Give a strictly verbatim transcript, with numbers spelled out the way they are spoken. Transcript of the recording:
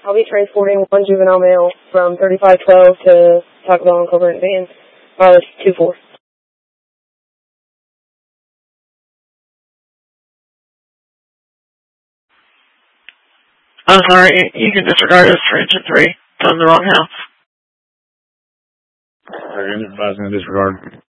I'll be transporting one juvenile male from thirty-five twelve to Taco Bell and Culver and Van, mileage two four. I'm sorry, you can disregard us for engine three. It's on the wrong house. Sorry, I'm advising to disregard.